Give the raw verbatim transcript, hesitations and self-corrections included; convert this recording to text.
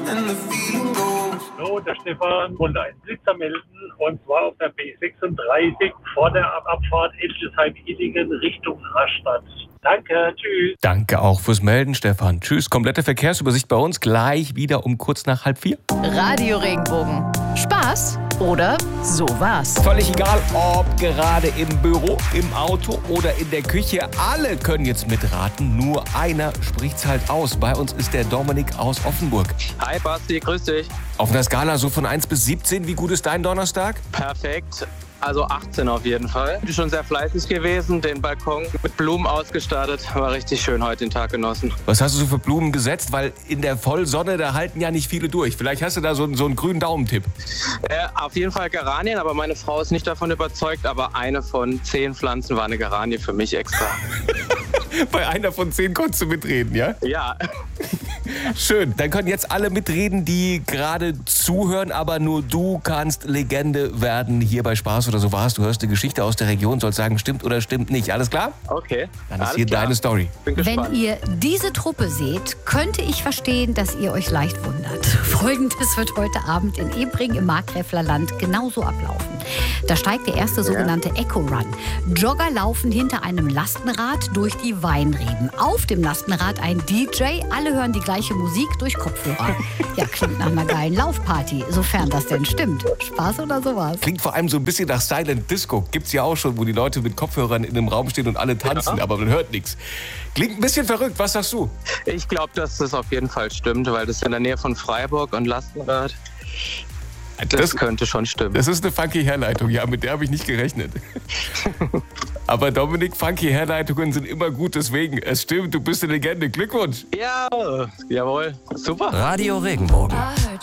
Hallo, der Stefan und ein Blitzer melden und zwar auf der B sechsunddreißig vor der Abfahrt Ildesheim-Illingen Richtung Rastatt. Danke, tschüss. Danke auch fürs Melden, Stefan. Tschüss, komplette Verkehrsübersicht bei uns gleich wieder um kurz nach halb vier. Radio Regenbogen. Spaß oder so war's. Völlig egal, ob gerade im Büro, im Auto oder in der Küche. Alle können jetzt mitraten, nur einer spricht's halt aus. Bei uns ist der Dominik aus Offenburg. Hi Basti, grüß dich. Auf einer Skala so von eins bis siebzehn, wie gut ist dein Donnerstag? Perfekt. Also achtzehn auf jeden Fall. Ich bin schon sehr fleißig gewesen, den Balkon mit Blumen ausgestattet. War richtig schön heute den Tag genossen. Was hast du so für Blumen gesetzt? Weil in der Vollsonne, da halten ja nicht viele durch. Vielleicht hast du da so, einen- so einen grünen Daumentipp. Äh, auf jeden Fall Geranien, aber meine Frau ist nicht davon überzeugt. Aber eine von zehn Pflanzen war eine Geranie für mich extra. Bei einer von zehn konntest du mitreden, ja? Ja. Schön. Dann können jetzt alle mitreden, die gerade zuhören, aber nur du kannst Legende werden hier bei Spaß oder so war's. Du hörst eine Geschichte aus der Region, sollst sagen, stimmt oder stimmt nicht. Alles klar? Okay. Dann ist Alles hier klar. deine Story. Bin gespannt. Wenn ihr diese Truppe seht, könnte ich verstehen, dass ihr euch leicht wundert. Folgendes wird heute Abend in Ebring im Markgräflerland genauso ablaufen. Da steigt der erste sogenannte Eco-Run. Jogger laufen hinter einem Lastenrad durch die Weinreben. Auf dem Lastenrad ein D J, alle hören die gleiche Musik durch Kopfhörer. Ja, klingt nach einer geilen Laufparty, sofern das denn stimmt. Spaß oder sowas? Klingt vor allem so ein bisschen nach Silent Disco. Gibt's ja auch schon, wo die Leute mit Kopfhörern in einem Raum stehen und alle tanzen, Ja. aber man hört nichts. Klingt ein bisschen verrückt. Was sagst du? Ich glaube, dass das auf jeden Fall stimmt, weil das ist in der Nähe von Freiburg und Lastenrad. Das, Das- könnte schon stimmen. Das ist eine funky Herleitung. Ja, mit der habe ich nicht gerechnet. Aber Dominik, funky Herleitungen sind immer gut. Deswegen, es stimmt, du bist eine Legende. Glückwunsch. Ja, jawohl. Super. Radio Regenbogen.